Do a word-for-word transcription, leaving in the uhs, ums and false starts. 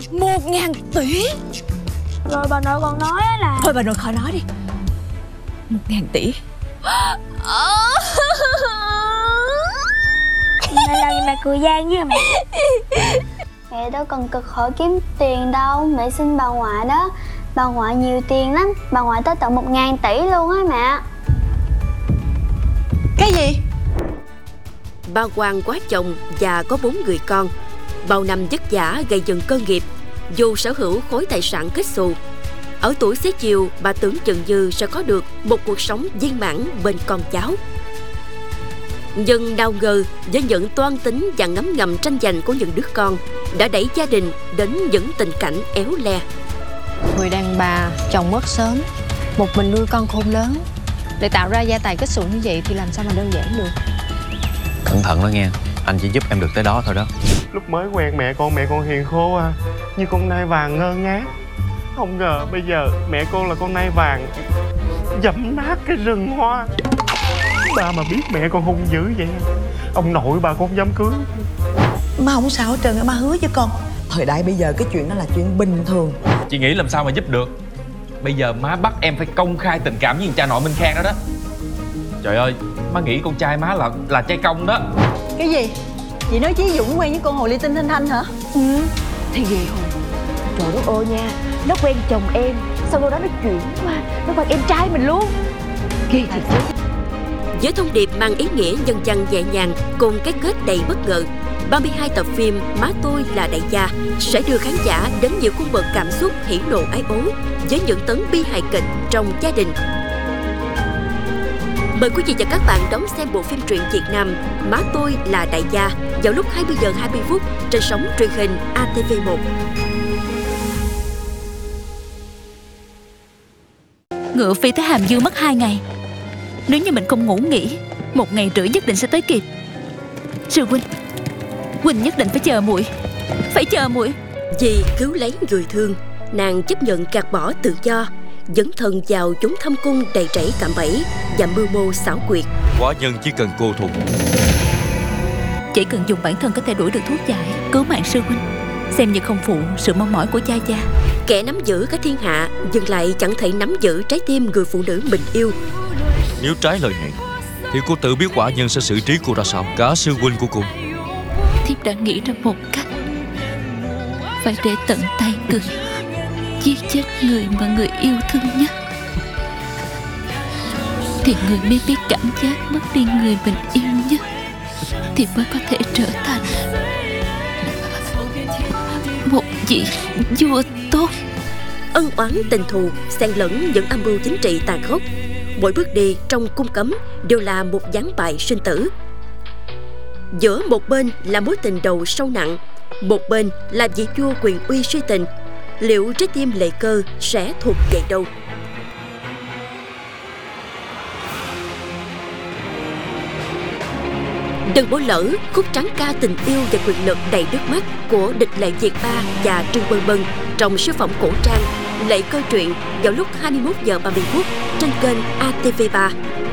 Một ngàn tỷ. Rồi bà nội còn nói là... Thôi bà nội khỏi nói đi. Một ngàn tỷ. Mẹ làm gì mà cười gian với mẹ? Mẹ đâu cần cực khổ kiếm tiền đâu. Mẹ xin bà ngoại đó. Bà ngoại nhiều tiền lắm. Bà ngoại tới tận một ngàn tỷ luôn á mẹ. Cái gì? Bà Hoàng quá chồng và có bốn người con. Bao năm vất vả gây dựng cơ nghiệp, dù sở hữu khối tài sản kết xù. Ở tuổi xế chiều, bà tưởng chừng như sẽ có được một cuộc sống viên mãn bên con cháu. Nhưng đau ngờ với những toan tính và ngấm ngầm tranh giành của những đứa con đã đẩy gia đình đến những tình cảnh éo le. Người đàn bà chồng mất sớm, một mình nuôi con khôn lớn, để tạo ra gia tài kết xù như vậy thì làm sao mà đơn giản được. Cẩn thận đó nghe, anh chỉ giúp em được tới đó thôi đó. Lúc mới quen mẹ con, mẹ con hiền khô à, như con nai vàng ngơ ngác. Không ngờ bây giờ mẹ con là con nai vàng dẫm nát cái rừng hoa. Ba mà biết mẹ con hung dữ vậy, ông nội bà con không dám cưới. Má không sao hết trơn, má hứa với con. Thời đại bây giờ cái chuyện đó là chuyện bình thường. Chị nghĩ làm sao mà giúp được. Bây giờ má bắt em phải công khai tình cảm với thằng cha nội Minh Khang đó đó. Trời ơi, má nghĩ con trai má là là trai công đó. Cái gì? Chị nói Chí Dũng quen với con hồ ly tinh Thanh Thanh hả? Ừ. Thì ghê hồn. Trời đất ơi nha, nó quen chồng em, sau đó nó chuyển qua, nó quen em trai mình luôn. Ghê thiệt chứ. Với thông điệp mang ý nghĩa nhân văn nhẹ nhàng cùng cái kết đầy bất ngờ, ba mươi hai tập phim Má Tôi Là Đại Gia sẽ đưa khán giả đến nhiều cung bậc cảm xúc hỉ nộ ái ố với những tấn bi hài kịch trong gia đình. Mời quý vị và các bạn đón xem bộ phim truyện Việt Nam Má Tôi Là Đại Gia vào lúc hai mươi giờ hai mươi phút trên sóng truyền hình A T V một. Ngựa phi tới Hàm Dương mất hai ngày. Nếu như mình không ngủ nghỉ, một ngày rưỡi nhất định sẽ tới kịp. Sư huynh, huynh nhất định phải chờ muội, phải chờ muội. Vì cứu lấy người thương, nàng chấp nhận gạt bỏ tự do, dấn thân vào chốn thâm cung đầy rẫy cạm bẫy và mưu mô xảo quyệt. Quả nhân chỉ cần cô thục, chỉ cần dùng bản thân có thể đuổi được thuốc giải, cứu mạng sư huynh, xem như không phụ sự mong mỏi của cha cha. Kẻ nắm giữ cả thiên hạ nhưng lại chẳng thể nắm giữ trái tim người phụ nữ mình yêu. Nếu trái lời hẹn thì cô tự biết quả nhân sẽ xử trí cô ra sao. Cả sư huynh của cô. Thiếp đã nghĩ ra một cách, phải để tận tay người giết chết người mà người yêu thương nhất, thì người mới biết cảm giác mất đi người mình yêu nhất, thì mới có thể trở thành một vị vua tốt. Ân oán tình thù xen lẫn những âm mưu chính trị tàn khốc, mỗi bước đi trong cung cấm đều là một ván bài sinh tử. Giữa một bên là mối tình đầu sâu nặng, một bên là vị vua quyền uy suy tình. Liệu trái tim Lệ Cơ sẽ thuộc về đâu? Đừng bỏ lỡ khúc tráng ca tình yêu và quyền lực đầy nước mắt của Địch Lệ Việt Ba và Trương Bân Bân trong siêu phẩm cổ trang Lệ Cơ truyện vào lúc hai mươi mốt giờ ba mươi phút trên kênh A T V ba.